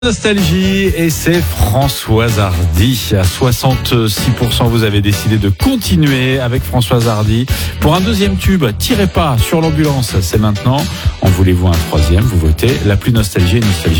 Nostalgie, et c'est Françoise Hardy. À 66%, vous avez décidé de continuer avec Françoise Hardy pour un deuxième tube. Tirez pas sur l'ambulance, c'est maintenant. En voulez-vous un troisième? Vous votez la plus nostalgie et nostalgie.